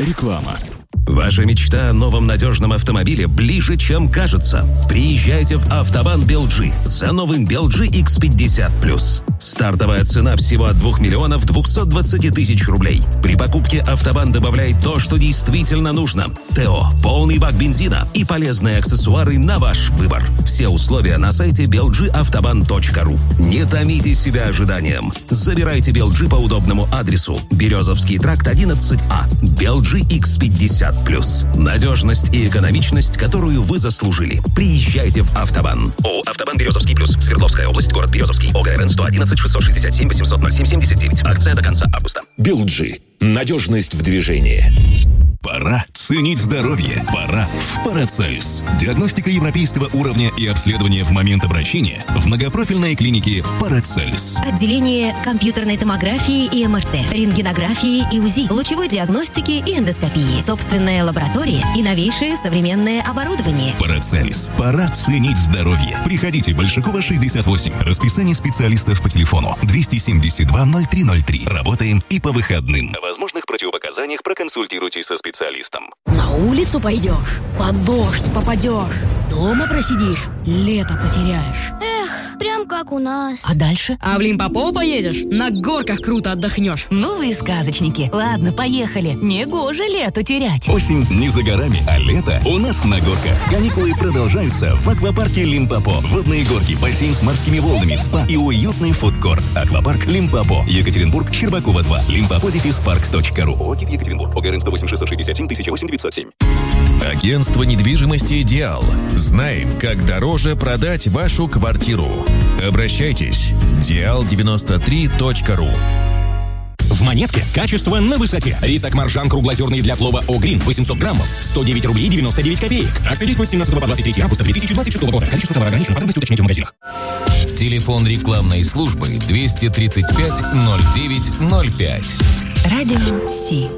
Реклама. Ваша мечта о новом надежном автомобиле ближе, чем кажется. Приезжайте в Автобан Белджи за новым Белджи X50+. Стартовая цена всего от 2 миллионов 220 тысяч рублей. При покупке Автобан добавляет то, что действительно нужно. ТО, полный бак бензина и полезные аксессуары на ваш выбор. Все условия на сайте belgiavtoban.ru. Не томите себя ожиданием. Забирайте Белджи по удобному адресу. Березовский тракт 11А. Белджи X50+. Надежность и экономичность, которую вы заслужили. Приезжайте в Автобан. ООО «Автобан Березовский плюс». Свердловская область, город Березовский. ОГРН 111 667 800 07 79. Акция до конца августа. Белджи. Надежность в движении. Пора ценить здоровье. Пора в Парацельс. Диагностика европейского уровня и обследование в момент обращения в многопрофильной клинике Парацельс. Отделение компьютерной томографии и МРТ, рентгенографии и УЗИ, лучевой диагностики и эндоскопии, собственная лаборатория и новейшее современное оборудование. Парацельс. Пора ценить здоровье. Приходите, Большакова, 68. Расписание специалистов по телефону 272 0303. Работаем и по выходным. О возможных противопоказаниях проконсультируйтесь со специалистом. На улицу пойдешь, под дождь попадешь, дома просидишь, лето потеряешь. Эх, прям как у нас. А дальше? А в Лимпопо поедешь, на горках круто отдохнешь. Ну вы и сказочники. Ладно, поехали. Негоже лето терять. Осень не за горами, а лето у нас на горках. Каникулы продолжаются в аквапарке Лимпопо. Водные горки, бассейн с морскими волнами, спа и уютный фудкорт. Аквапарк Лимпопо. Екатеринбург, Щербакова 2. Limpopo-park.ru. ОГИ Екатеринбург. ОГРН 108 667 1008 907. Агентство недвижимости «Идеал». Знаем, как дороже продать вашу квартиру. Обращайтесь. dial93.ru. В Монетке качество на высоте. Рис Акмаржан круглозерный для плова О-Грин 800 граммов. 109 рублей 99 копеек. Акция действует с 17 по 23 августа 2026 года. Количество товара ограничено. Подробности уточняйте в магазинах. Телефон рекламной службы 235 09 05. Радио Си.